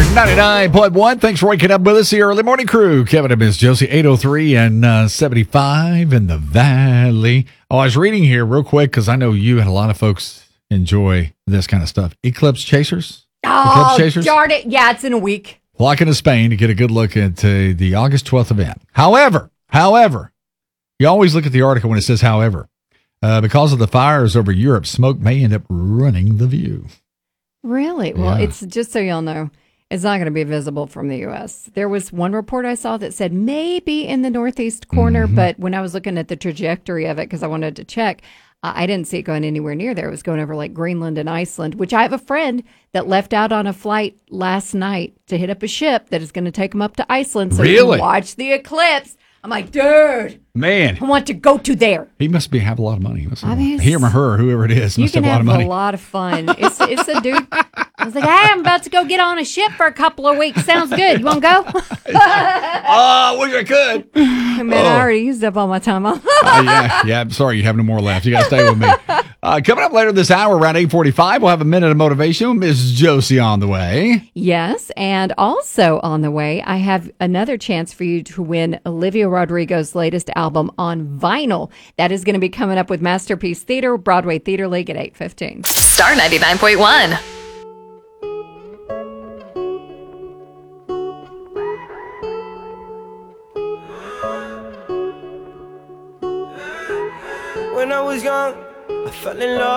99.1. Thanks for waking up with us, the early morning crew. Kevin and Miss Josie, 803 and 75 in the Valley. Oh, I was reading here real quick because I know you and a lot of folks enjoy this kind of stuff. Eclipse chasers? Oh, darn it. Yeah, it's in a week. Flocking to Spain to get a good look at the August 12th event. However, you always look at the article when it says however. Because of the fires over Europe, smoke may end up ruining the view. Really? Well, it's just so y'all know, it's not going to be visible from the U.S. There was one report I saw that said maybe in the northeast corner, but when I was looking at the trajectory of it, because I wanted to check, I didn't see it going anywhere near there. It was going over like Greenland and Iceland, which I have a friend that left out on a flight last night to hit up a ship that is going to take him up to Iceland so he can watch the eclipse. I'm like, dude, man, I want to go to there. He must have a lot of money. Him or her, whoever it is, must have a lot of money. You can have a lot of fun. It's a dude. I was like, hey, I'm about to go get on a ship for a couple of weeks. Sounds good. You want to go? Oh, wish I could. Man, I already used up all my time off. Yeah. I'm sorry you have no more left. You got to stay with me. Coming up later this hour, around 8:45, we'll have a minute of motivation. Miss Josie on the way. Yes, and also on the way, I have another chance for you to win Olivia Rodrigo's latest album on vinyl. That is going to be coming up with Masterpiece Theater, Broadway Theater League at 8:15. Star 99.1. When I was young, I fell in love.